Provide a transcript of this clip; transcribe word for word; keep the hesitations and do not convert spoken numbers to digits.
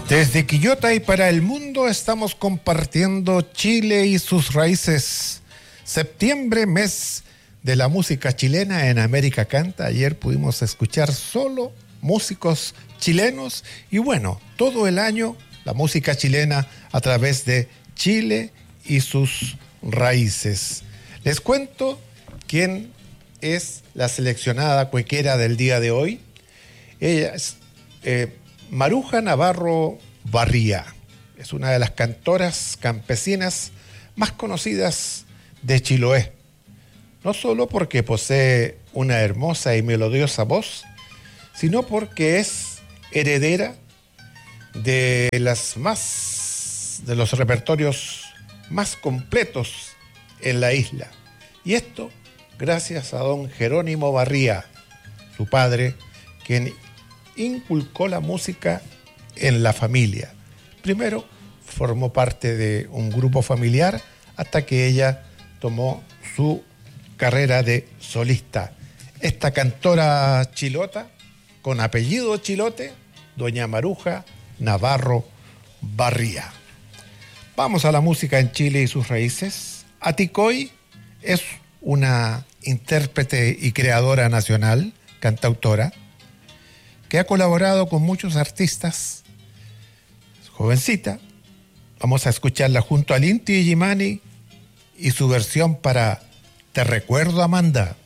Desde Quillota y para el mundo estamos compartiendo Chile y sus raíces. Septiembre, mes de la música chilena en América Canta. Ayer pudimos escuchar solo músicos chilenos y bueno, todo el año la música chilena a través de Chile y sus raíces. Les cuento quién es la seleccionada cuequera del día de hoy. Ella es eh, Maruja Navarro Barría. Es una de las cantoras campesinas más conocidas de Chiloé. No solo porque posee una hermosa y melodiosa voz, sino porque es heredera de las más de los repertorios más completos en la isla. Y esto gracias a don Jerónimo Barría, su padre, quien inculcó la música en la familia. Primero formó parte de un grupo familiar hasta que ella tomó su carrera de solista. Esta cantora chilota, con apellido chilote, doña Maruja Navarro Barría. Vamos a la música en Chile y sus raíces. Aticoy es una intérprete y creadora nacional, cantautora, que ha colaborado con muchos artistas. Jovencita, vamos a escucharla junto al Inti Illimani y su versión para Te Recuerdo, Amanda.